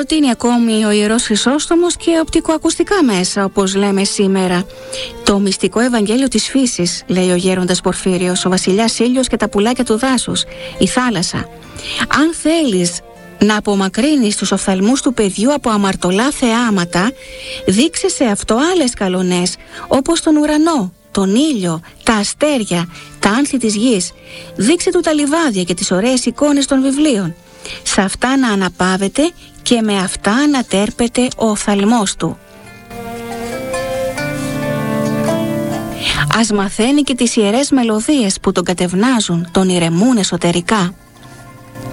προτείνει ακόμη ο Ιερός Χρυσόστομος και οπτικοακουστικά μέσα, όπως λέμε σήμερα. Το μυστικό Ευαγγέλιο της φύσης, λέει ο γέροντας Πορφύριος, ο βασιλιάς ήλιος και τα πουλάκια του δάσους, η θάλασσα. Αν θέλεις να απομακρύνεις τους οφθαλμούς του παιδιού από αμαρτωλά θεάματα, δείξε σε αυτό άλλες καλονές, όπως τον ουρανό, τον ήλιο, τα αστέρια, τα άνθη της γης. Δείξε του τα λιβάδια και τις ωραίες εικόνες των βιβλίων. Σε αυτά να αναπαύεται και με αυτά να τέρπεται ο οφθαλμός του. Ας μαθαίνει και τις ιερές μελωδίες που τον κατευνάζουν, τον ηρεμούν εσωτερικά.